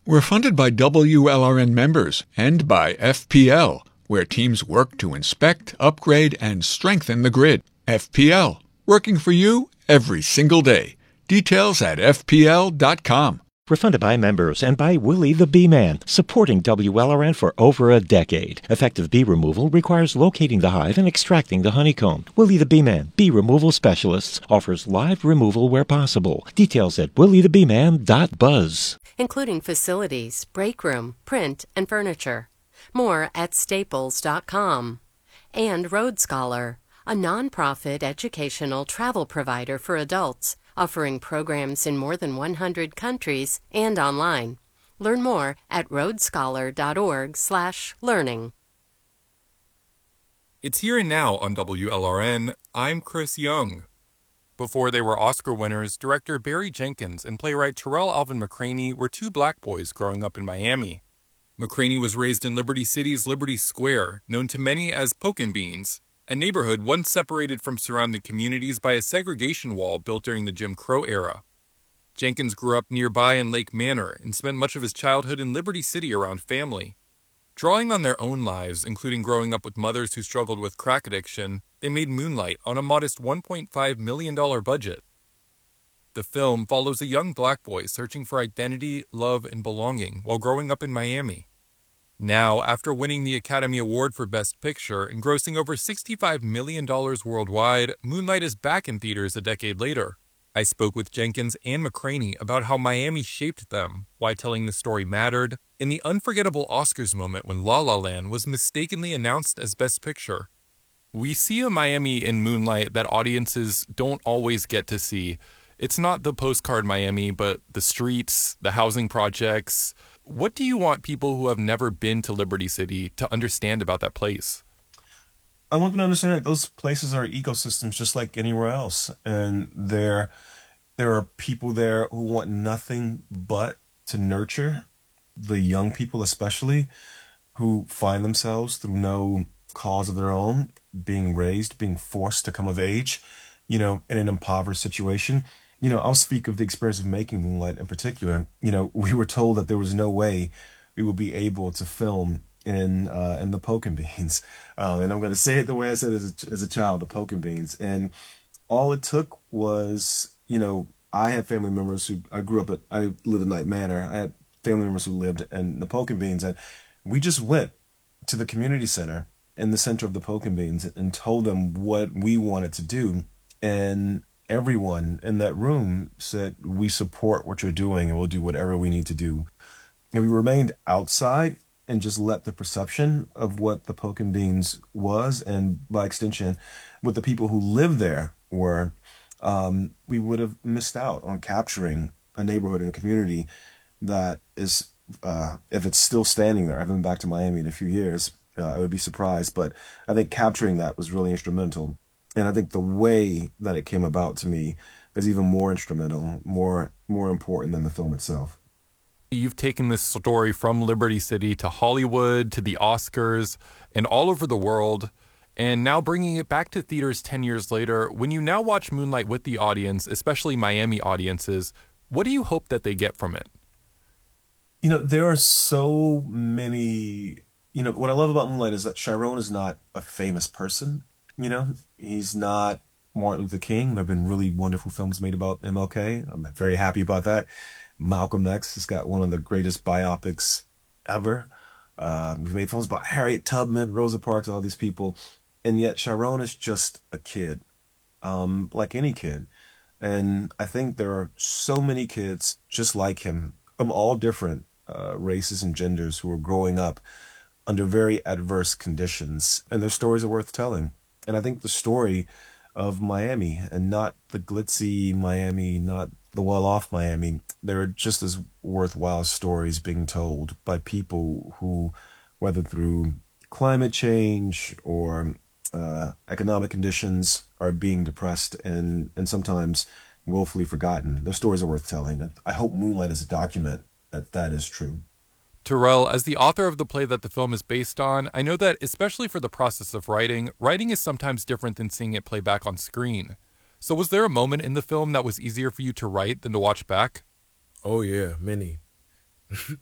We're funded by WLRN members and by FPL, where teams work to inspect, upgrade, and strengthen the grid. FPL, working for you every single day. Details at FPL.com. We're funded by members and by Willie the Bee Man, supporting WLRN for over a decade. Effective bee removal requires locating the hive and extracting the honeycomb. Willie the Bee Man, bee removal specialists, offers live removal where possible. Details at williethebeeman.buzz. Including facilities, break room, print, and furniture. More at staples.com. And Road Scholar, a nonprofit educational travel provider for adults, offering programs in more than 100 countries and online. Learn more at roadscholar.org/learning. It's Here and Now on WLRN. I'm Chris Young. Before they were Oscar winners, director Barry Jenkins and playwright Terrell Alvin McCraney were two black boys growing up in Miami. McCraney was raised in Liberty City's Liberty Square, known to many as Pokin' Beans, a neighborhood once separated from surrounding communities by a segregation wall built during the Jim Crow era. Jenkins grew up nearby in Lake Manor and spent much of his childhood in Liberty City around family. Drawing on their own lives, including growing up with mothers who struggled with crack addiction, they made Moonlight on a modest $1.5 million budget. The film follows a young black boy searching for identity, love, and belonging while growing up in Miami. Now, after winning the Academy Award for Best Picture and grossing over $65 million worldwide, Moonlight is back in theaters a decade later. I spoke with Jenkins and McCraney about how Miami shaped them, why telling the story mattered, and the unforgettable Oscars moment when La La Land was mistakenly announced as Best Picture. We see a Miami in Moonlight that audiences don't always get to see. It's not the postcard Miami, but the streets, the housing projects. What do you want people who have never been to Liberty City to understand about that place? I want them to understand that those places are ecosystems just like anywhere else. And there are people there who want nothing but to nurture the young people, especially, who find themselves through no cause of their own, being raised, being forced to come of age, in an impoverished situation. I'll speak of the experience of making Moonlight in particular. We were told that there was no way we would be able to film in the Pokin' Beans. And I'm going to say it the way I said it as a child, the Pokin' Beans. And all it took was, I had family members I lived in Night Manor. I had family members who lived in the Pokin' Beans. And we just went to the community center in the center of the Pokin' Beans and told them what we wanted to do. And everyone in that room said, we support what you're doing and we'll do whatever we need to do. And we remained outside and just let the perception of what the Pokin' Beans was, and by extension, what the people who live there were, we would have missed out on capturing a neighborhood and a community that is, if it's still standing there. I haven't been back to Miami in a few years. I would be surprised, but I think capturing that was really instrumental. And I think the way that it came about to me is even more instrumental, more important than the film itself. You've taken this story from Liberty City to Hollywood, to the Oscars, and all over the world, and now bringing it back to theaters 10 years later. When you now watch Moonlight with the audience, especially Miami audiences, what do you hope that they get from it? There are so many... what I love about Moonlight is that Chiron is not a famous person. He's not Martin Luther King. There have been really wonderful films made about MLK. I'm very happy about that. Malcolm X has got one of the greatest biopics ever. We've made films about Harriet Tubman, Rosa Parks, all these people. And yet Chiron is just a kid, like any kid. And I think there are so many kids just like him, of all different races and genders, who are growing up under very adverse conditions. And their stories are worth telling. And I think the story of Miami, and not the glitzy Miami, not the well-off Miami, there are just as worthwhile stories being told by people who, whether through climate change or economic conditions, are being depressed and sometimes willfully forgotten. Their stories are worth telling. I hope Moonlight is a document that is true. Terrell, as the author of the play that the film is based on, I know that especially for the process of writing is sometimes different than seeing it play back on screen. So was there a moment in the film that was easier for you to write than to watch back? Oh yeah, many.